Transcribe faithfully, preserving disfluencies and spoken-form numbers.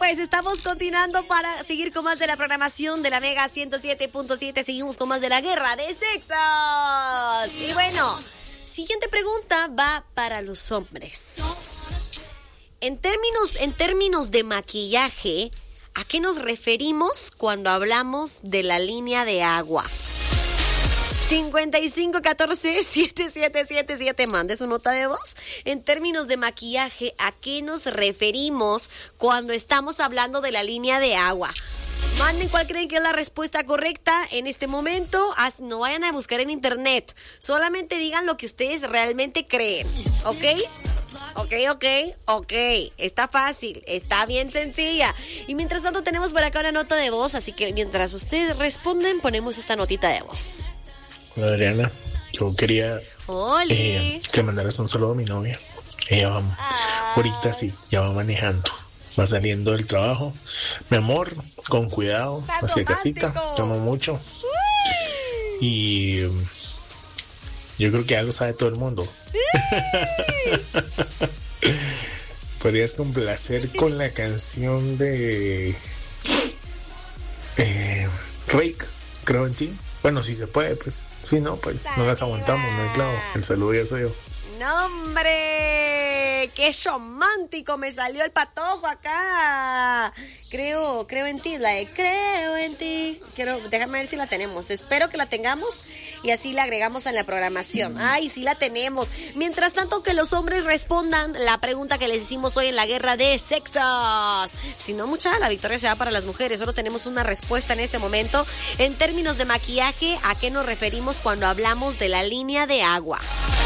pues estamos continuando para seguir con más de la programación de la Mega ciento siete punto siete. Seguimos con más de la guerra de sexos. Y bueno, siguiente pregunta va para los hombres. En términos, en términos de maquillaje, ¿a qué nos referimos cuando hablamos de la línea de agua? cincuenta y cinco catorce setenta y siete setenta y siete, mande su nota de voz. En términos de maquillaje, ¿a qué nos referimos cuando estamos hablando de la línea de agua? Manden cuál creen que es la respuesta correcta en este momento. No vayan a buscar en internet. Solamente digan lo que ustedes realmente creen. ¿Ok? Ok, ok, ok. Está fácil, está bien sencilla. Y mientras tanto tenemos por acá una nota de voz. Así que mientras ustedes responden, ponemos esta notita de voz. Hola Adriana, yo quería eh, que mandaras un saludo a mi novia. Ella va, ah. ahorita sí, ya va manejando, va saliendo del trabajo. Mi amor, con cuidado, hacia casita, te amo mucho. Uy. Y yo creo que ya lo sabe todo el mundo. Podrías complacer con la canción de eh, Rake, Creo en Ti. Bueno, si se puede, pues. Si no, pues no las aguantamos, no hay clavo. El saludo ya soy yo. ¡No, hombre! ¡Qué romántico! Me salió el patojo acá. Creo, creo en ti, la de creo en ti. Quiero, déjame ver si la tenemos. Espero que la tengamos y así la agregamos en la programación. ¡Ay, sí la tenemos! Mientras tanto, que los hombres respondan la pregunta que les hicimos hoy en la guerra de sexos. Si no, mucha, la victoria se va para las mujeres. Solo tenemos una respuesta en este momento. En términos de maquillaje, ¿a qué nos referimos cuando hablamos de la línea de agua?